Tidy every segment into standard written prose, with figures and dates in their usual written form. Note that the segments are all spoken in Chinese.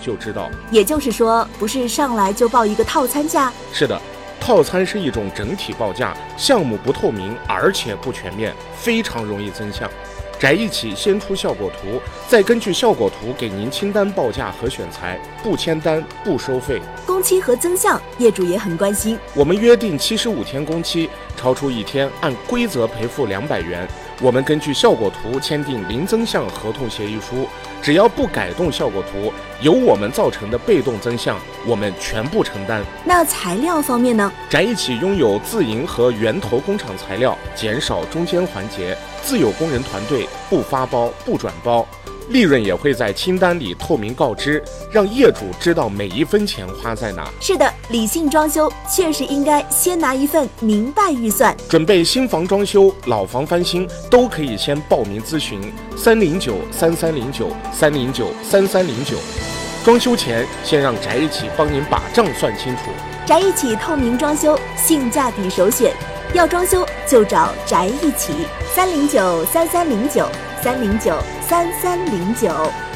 就知道。 也就是说，不是上来就报一个套餐价？ 是的，套餐是一种整体报价，项目不透明，而且不全面，非常容易增项。宅一起先出效果图，再根据效果图给您清单报价和选材，不签单不收费。 工期和增项，业主也很关心。 我们约定75天工期，超出1天按规则赔付200元。我们根据效果图签订零增项合同协议书，只要不改动效果图，由我们造成的被动增项，我们全部承担。 那材料方面呢？ 宅一起拥有自营和源头工厂材料，减少中间环节，自有工人团队，不发包不转包，利润也会在清单里透明告知，让业主知道每一分钱花在哪。 是的，理性装修确实应该先拿一份明白预算。 准备新房装修、老房翻新都可以先报名咨询309-3309-309-3309。装修前先让宅一起帮您把账算清楚。 宅一起透明装修，性价比首选，要装修就找宅一起，309-3309-309-3309。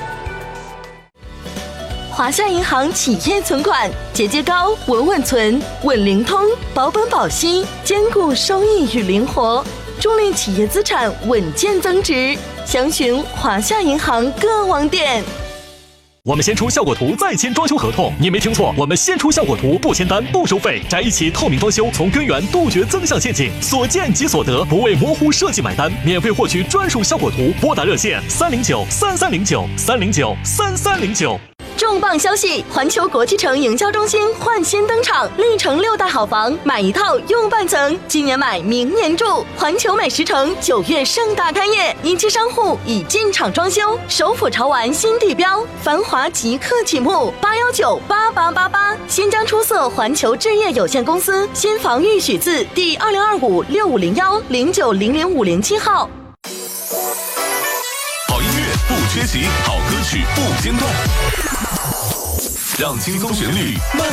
华夏银行企业存款，节节高，稳稳存，稳灵通，保本保息，兼顾收益与灵活，助力企业资产稳健增值。详询华夏银行各网点。 我们先出效果图，再签装修合同。你没听错，我们先出效果图，不签单，不收费。宅一起透明装修，从根源杜绝增项陷阱，所见即所得，不为模糊设计买单。免费获取专属效果图，拨打热线309-3309-309-3309。 重磅消息！环球国际城营销中心焕新登场，历城6大好房，买一套用半层，今年买明年住。环球美食城9月盛大开业，一期商户已进场装修，首府潮玩新地标，繁华即刻启幕，8198888。新疆出色环球置业有限公司新房预许字第2025650109005007号。 好音乐不缺席，好歌曲不间断，让轻松旋律